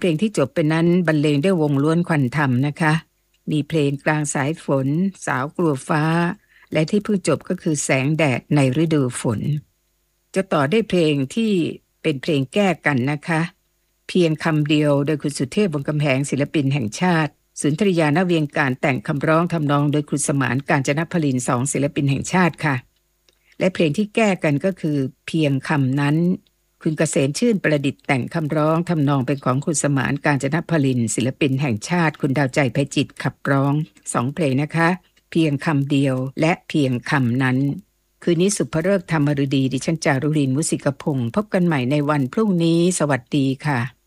เพลงที่จบไปนั้นบรรเลงด้วยวงล้วนควันธรรมนะคะมีเพลงกลางสายฝนสาวกลัวฟ้าและที่เพิ่งจบก็คือแสงแดดในฤดูฝนจะต่อได้เพลงที่เป็นเพลงแก้กันนะคะเพียงคำเดียวโดยคุณสุเทพวงศ์กำแหงศิลปินแห่งชาติสุนทรียา ณ เวียงการแต่งคำร้องทำนองโดยคุณสมานกาญจนพลินสองศิลปินแห่งชาติค่ะและเพลงที่แก้กันก็คือเพียงคำนั้นคุณเกษมชื่นประดิษฐ์แต่งคำร้องทำนองเป็นของคุณสมานกาญจนพลินศิลปินแห่งชาติคุณดาวใจไพจิตรขับร้อง2เพลงนะคะเพียงคำเดียวและเพียงคำนั้นคืนนี้สุภฤกษ์ธรรมฤดีดิฉันจารุรินทร์ มุสิกพงศ์พบกันใหม่ในวันพรุ่งนี้สวัสดีค่ะ